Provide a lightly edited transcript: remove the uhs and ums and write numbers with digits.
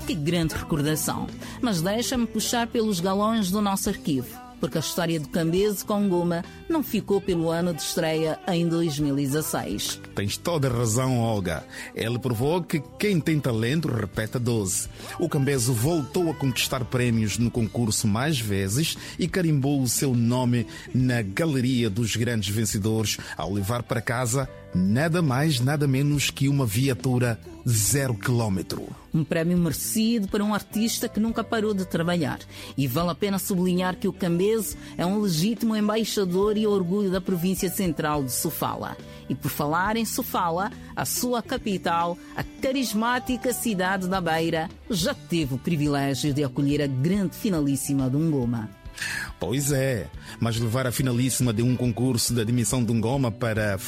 Que grande recordação! Mas deixa-me puxar pelos galões do nosso arquivo, porque a história do Cambeze com Goma não ficou pelo ano de estreia em 2016. Tens toda a razão, Olga. Ele provou que quem tem talento repete a dose. O Cambeze voltou a conquistar prémios no concurso mais vezes e carimbou o seu nome na galeria dos grandes vencedores ao levar para casa nada mais, nada menos que uma viatura 0 km. Um prémio merecido para um artista que nunca parou de trabalhar. E vale a pena sublinhar que o Cambeze é um legítimo embaixador e orgulho da província central de Sofala. E por falar em Sofala, a sua capital, a carismática cidade da Beira, já teve o privilégio de acolher a grande finalíssima do Ngoma. Pois é, mas levar a finalíssima de um concurso da dimensão do Ngoma para